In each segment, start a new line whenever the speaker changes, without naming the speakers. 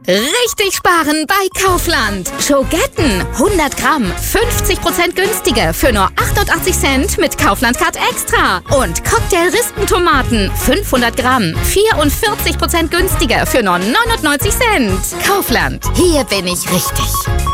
Richtig sparen bei Kaufland. Schogetten 100 Gramm, 50% günstiger für nur 88 Cent mit Kaufland Card Extra. Und Cocktail-Rispentomaten 500 Gramm, 44% günstiger für nur 99 Cent. Kaufland, hier bin ich richtig.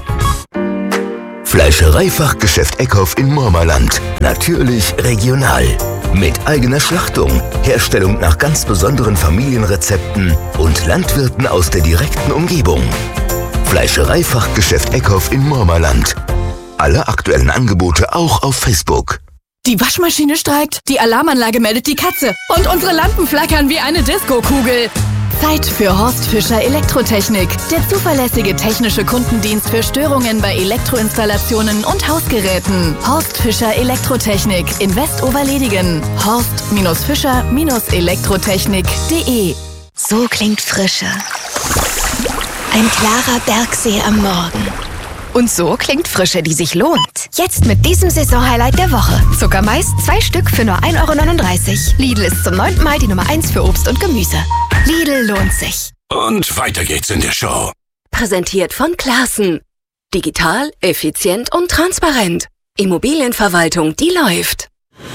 Fleischereifachgeschäft Eckhoff in Murmerland. Natürlich regional. Mit eigener Schlachtung, Herstellung nach ganz besonderen Familienrezepten und Landwirten aus der direkten Umgebung. Fleischereifachgeschäft Eckhoff in Murmerland. Alle aktuellen Angebote auch auf Facebook.
Die Waschmaschine streikt, die Alarmanlage meldet die Katze und unsere Lampen flackern wie eine Disco-Kugel. Zeit für Horst Fischer Elektrotechnik, der zuverlässige technische Kundendienst für Störungen bei Elektroinstallationen und Hausgeräten. Horst Fischer Elektrotechnik in Westoverledigen. Horst-Fischer-Elektrotechnik.de.
So klingt Frische. Ein klarer Bergsee am Morgen. Und so klingt Frische, die sich lohnt. Jetzt mit diesem Saisonhighlight der Woche. Zuckermais 2 Stück für nur 1,39 €. Lidl ist zum 9. Mal die Nummer 1 für Obst und Gemüse. Lidl lohnt sich.
Und weiter geht's in der Show.
Präsentiert von Classen. Digital, effizient und transparent. Immobilienverwaltung, die läuft.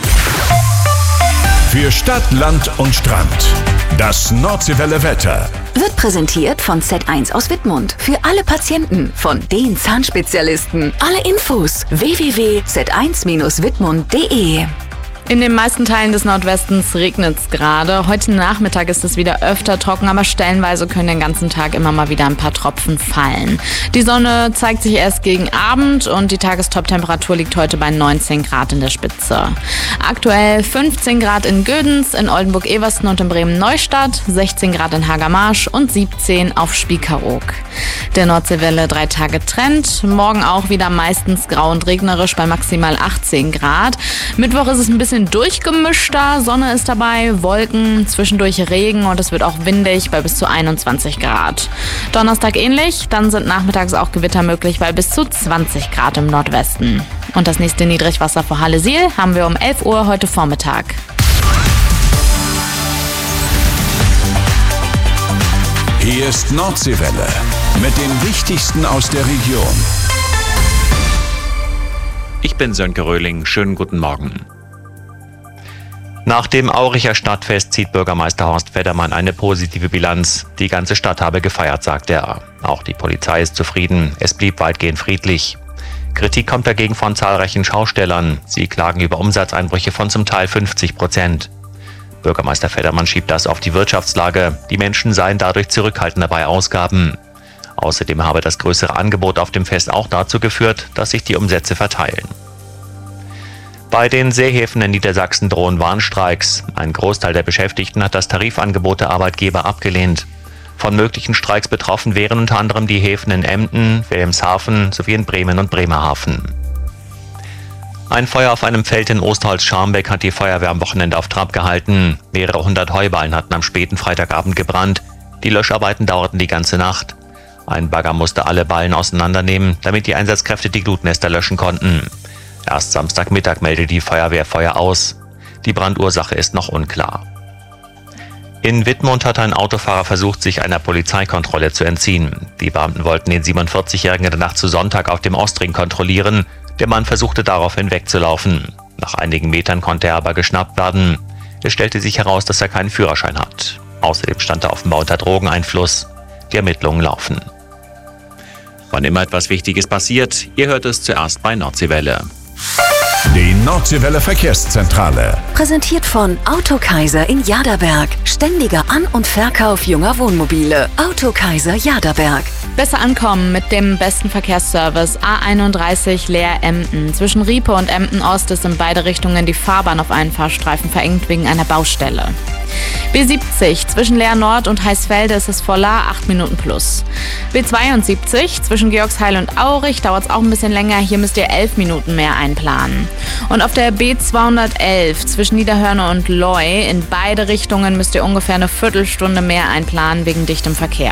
Für Stadt, Land und Strand. Das Nordseewelle Wetter.
Wird präsentiert von Z1 aus Wittmund. Für alle Patienten von den Zahnspezialisten. Alle Infos www.z1-wittmund.de.
In den meisten Teilen des Nordwestens regnet es gerade. Heute Nachmittag ist es wieder öfter trocken, aber stellenweise können den ganzen Tag immer mal wieder ein paar Tropfen fallen. Die Sonne zeigt sich erst gegen Abend und die Tagestop-Temperatur liegt heute bei 19 Grad in der Spitze. Aktuell 15 Grad in Gödens, in Oldenburg-Eversten und in Bremen-Neustadt, 16 Grad in Hagermarsch und 17 auf Spiekeroog. Der Nordseewelle 3 Tage Trend. Morgen auch wieder meistens grau und regnerisch bei maximal 18 Grad. Mittwoch ist es ein bisschen durchgemischter, Sonne ist dabei, Wolken, zwischendurch Regen und es wird auch windig bei bis zu 21 Grad. Donnerstag ähnlich, dann sind nachmittags auch Gewitter möglich bei bis zu 20 Grad im Nordwesten. Und das nächste Niedrigwasser vor Halle-Siel haben wir um 11 Uhr heute Vormittag.
Hier ist Nordseewelle mit dem Wichtigsten aus der Region.
Ich bin Sönke Röhling, schönen guten Morgen. Nach dem Auricher Stadtfest zieht Bürgermeister Horst Feddermann eine positive Bilanz. Die ganze Stadt habe gefeiert, sagt er. Auch die Polizei ist zufrieden. Es blieb weitgehend friedlich. Kritik kommt dagegen von zahlreichen Schaustellern. Sie klagen über Umsatzeinbrüche von zum Teil 50%. Bürgermeister Feddermann schiebt das auf die Wirtschaftslage. Die Menschen seien dadurch zurückhaltender bei Ausgaben. Außerdem habe das größere Angebot auf dem Fest auch dazu geführt, dass sich die Umsätze verteilen. Bei den Seehäfen in Niedersachsen drohen Warnstreiks. Ein Großteil der Beschäftigten hat das Tarifangebot der Arbeitgeber abgelehnt. Von möglichen Streiks betroffen wären unter anderem die Häfen in Emden, Wilhelmshaven sowie in Bremen und Bremerhaven. Ein Feuer auf einem Feld in Osterholz-Scharmbeck hat die Feuerwehr am Wochenende auf Trab gehalten. Mehrere hundert Heuballen hatten am späten Freitagabend gebrannt. Die Löscharbeiten dauerten die ganze Nacht. Ein Bagger musste alle Ballen auseinandernehmen, damit die Einsatzkräfte die Glutnester löschen konnten. Erst Samstagmittag meldete die Feuerwehr Feuer aus. Die Brandursache ist noch unklar. In Wittmund hat ein Autofahrer versucht, sich einer Polizeikontrolle zu entziehen. Die Beamten wollten den 47-Jährigen in der Nacht zu Sonntag auf dem Ostring kontrollieren. Der Mann versuchte daraufhin wegzulaufen. Nach einigen Metern konnte er aber geschnappt werden. Es stellte sich heraus, dass er keinen Führerschein hat. Außerdem stand er offenbar unter Drogeneinfluss. Die Ermittlungen laufen. Wann immer etwas Wichtiges passiert, ihr hört es zuerst bei Nordseewelle.
Die Nordseewelle Verkehrszentrale.
Präsentiert von Autokaiser in Jaderberg. Ständiger An- und Verkauf junger Wohnmobile. Autokaiser Jaderberg.
Besser ankommen mit dem besten Verkehrsservice. A31 Leer-Emden. Zwischen Riepe und Emden-Ost ist in beide Richtungen die Fahrbahn auf einen Fahrstreifen verengt wegen einer Baustelle. B70 zwischen Leer Nord und Heisfelde ist es voller, 8 Minuten plus. B72 zwischen Georgsheil und Aurich dauert es auch ein bisschen länger, hier müsst ihr 11 Minuten mehr einplanen. Und auf der B211 zwischen Niederhörne und Loi in beide Richtungen müsst ihr ungefähr eine Viertelstunde mehr einplanen wegen dichtem Verkehr.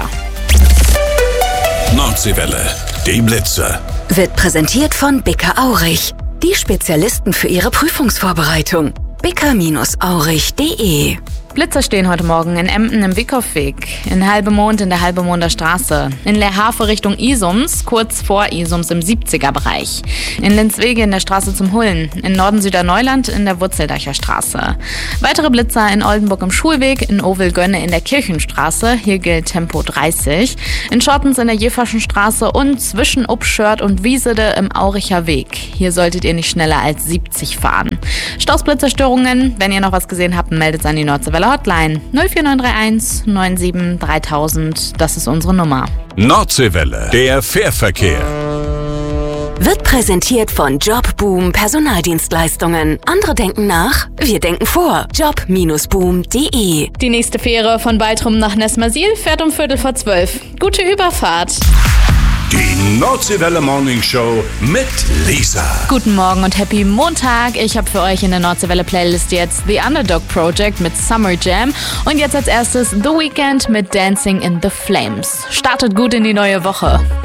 Nordseewelle, die Blitze.
Wird präsentiert von Bicker Aurich. Die Spezialisten für ihre Prüfungsvorbereitung. bicker-aurich.de
Blitzer stehen heute Morgen in Emden im Wickhofweg, in Halbemond in der Halbemonder Straße, in Leerhafe Richtung Isums, kurz vor Isums im 70er-Bereich, in Linzwege in der Straße zum Hullen, in Norden-Süderneuland in der Wurzeldeicher Straße. Weitere Blitzer in Oldenburg im Schulweg, in Ovel-Gönne in der Kirchenstraße, hier gilt Tempo 30, in Schortens in der Jeverschen Straße und zwischen Upschört und Wiesede im Auricher Weg. Hier solltet ihr nicht schneller als 70 fahren. Stausblitzerstörungen, wenn ihr noch was gesehen habt, meldet es an die Nordseewelle Hotline 04931 97 3000. Das ist unsere Nummer.
Nordseewelle, der Fährverkehr.
Wird präsentiert von Jobboom Personaldienstleistungen. Andere denken nach, wir denken vor. Job-boom.de.
Die nächste Fähre von Baltrum nach Nesmersil fährt um 11:45. Gute Überfahrt.
Die Nordseewelle Morning Show mit Lisa.
Guten Morgen und happy Montag. Ich habe für euch in der Nordseewelle Playlist jetzt The Underdog Project mit Summer Jam und jetzt als erstes The Weeknd mit Dancing in the Flames. Startet gut in die neue Woche.